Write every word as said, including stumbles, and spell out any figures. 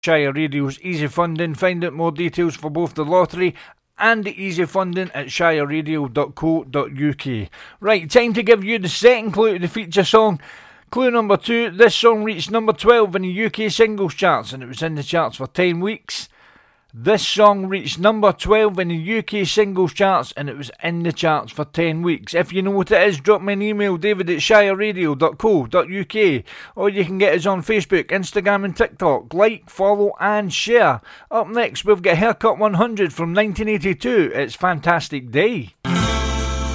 Shire Radio's Easy Funding. Find out more details for both the lottery and the Easy Funding at shire radio dot co dot uk. Right, time to give you the second clue to the feature song. Clue number two, this song reached number twelve in the U K singles charts and it was in the charts for ten weeks. This song reached number twelve in the U K singles charts and it was in the charts for ten weeks. If you know what it is, drop me an email, david at shire radio dot co dot uk, or you can get us on Facebook, Instagram and TikTok. Like, follow and share. Up next, we've got Haircut one hundred from nineteen eighty-two. It's Fantastic Day.